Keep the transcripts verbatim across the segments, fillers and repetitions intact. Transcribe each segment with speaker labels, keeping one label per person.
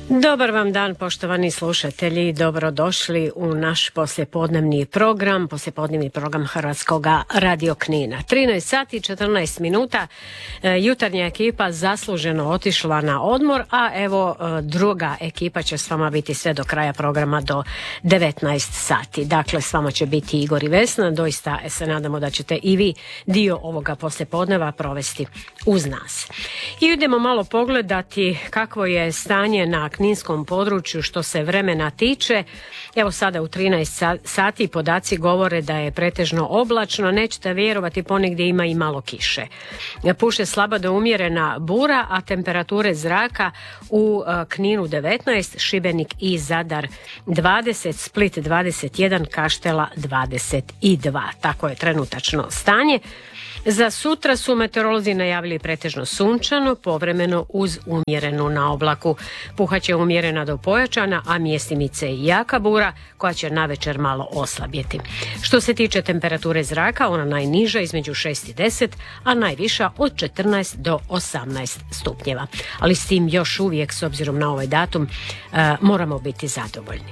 Speaker 1: Dobar vam dan, poštovani slušatelji, dobrodošli u naš poslijepodnevni program, poslijepodnevni program Hrvatskog radio Knina. trinaest sati i četrnaest minuta, jutarnja ekipa zasluženo otišla na odmor, a evo druga ekipa će s vama biti sve do kraja programa do devetnaest sati. Dakle, s vama će biti Igor i Vesna, doista se nadamo da ćete i vi dio ovoga poslijepodneva provesti uz nas. I idemo malo pogledati kakvo je stanje na kninskom području što se vremena tiče. Evo sada u trinaest sati podaci govore da je pretežno oblačno, nećete vjerovati, ponegdje ima i malo kiše. Puše slaba do umjerena bura, a temperature zraka u Kninu devetnaest, Šibenik i Zadar dvadeset, Split dvadeset jedan, Kaštela dvadeset dva. Tako je trenutačno stanje. Za sutra su meteorolozi najavili pretežno sunčano, povremeno uz umjerenu naoblaku. Puhaće umjerena do pojačana, a mjestimice i jaka bura koja će navečer malo oslabjeti. Što se tiče temperature zraka, ona najniža između šest i deset, a najviša od četrnaest do osamnaest stupnjeva. Ali s tim još uvijek, s obzirom na ovaj datum, moramo biti zadovoljni.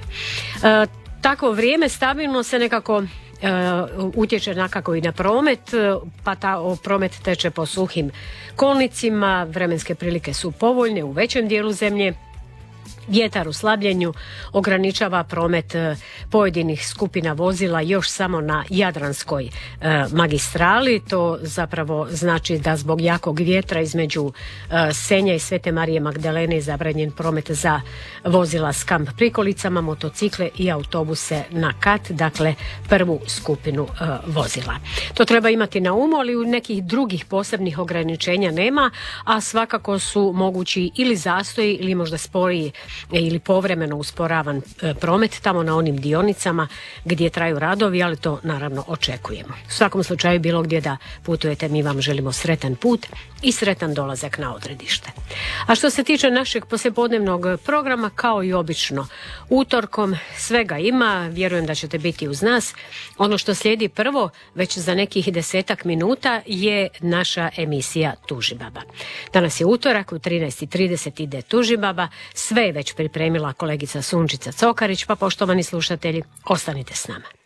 Speaker 1: Takvo vrijeme stabilno se nekako Uh, utječe nakako i na promet, pa ta o, promet teče po suhim kolnicima, vremenske prilike su povoljne u većem dijelu zemlje. Vjetar u slabljenju ograničava promet pojedinih skupina vozila još samo na Jadranskoj e, magistrali. To zapravo znači da zbog jakog vjetra između e, Senja i Svete Marije Magdalene je zabranjen promet za vozila s kamp prikolicama, motocikle i autobuse na kat, dakle prvu skupinu e, vozila. To treba imati na umu, ali u nekih drugih posebnih ograničenja nema, a svakako su mogući ili zastoji ili možda sporiji ili povremeno usporavan promet tamo na onim dionicama gdje traju radovi, ali to naravno očekujemo. U svakom slučaju, bilo gdje da putujete, mi vam želimo sretan put i sretan dolazak na odredište. A što se tiče našeg poslijepodnevnog programa, kao i obično, utorkom svega ima, vjerujem da ćete biti uz nas. Ono što slijedi prvo, već za nekih desetak minuta, je naša emisija Tužibaba. Danas je utorak, u trinaest i trideset ide Tužibaba, sve je već pripremila kolegica Sunčica Cokarić, pa poštovani slušatelji, ostanite s nama.